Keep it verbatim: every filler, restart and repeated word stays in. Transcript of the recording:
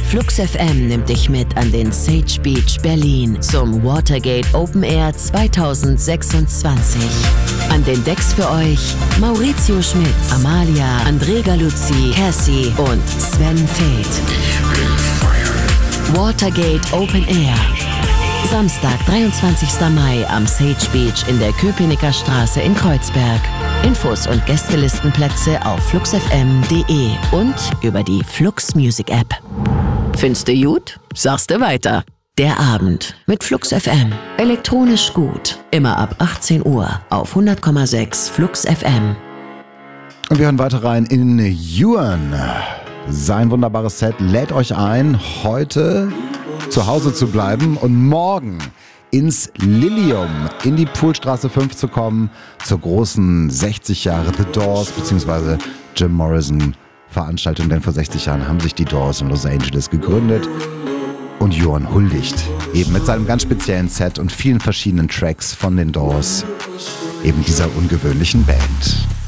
Flux F M nimmt dich mit an den Sage Beach Berlin zum Watergate Open Air zwanzig sechsundzwanzig. An den Decks für euch Maurizio Schmitz, Amalia, André Galuzzi, Cassie und Sven Feth. Watergate Open Air. Samstag, dreiundzwanzigster Mai am Sage Beach in der Köpenicker Straße in Kreuzberg. Infos und Gästelistenplätze auf flux f m punkt d e und über die Flux Music App. Findest du gut? Sagst du weiter. Der Abend mit Flux F M. Elektronisch gut. Immer ab achtzehn Uhr auf hundert Komma sechs Flux F M. Und wir hören weiter rein in Yuan. Sein wunderbares Set lädt euch ein, heute zu Hause zu bleiben und morgen ins Lilium in die Poolstraße fünf zu kommen, zur großen sechzig Jahre The Doors bzw. Jim Morrison Veranstaltung. Denn vor sechzig Jahren haben sich die Doors in Los Angeles gegründet und Yuan huldigt eben mit seinem ganz speziellen Set und vielen verschiedenen Tracks von den Doors eben dieser ungewöhnlichen Band.